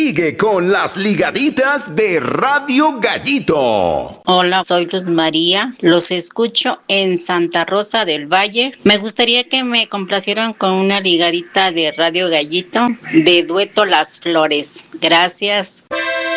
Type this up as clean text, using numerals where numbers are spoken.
Sigue con las ligaditas de Radio Gallito. Hola, soy Luz María. Los escucho en Santa Rosa del Valle. Me gustaría que me complacieran con una ligadita de Radio Gallito de dueto Las Flores. Gracias.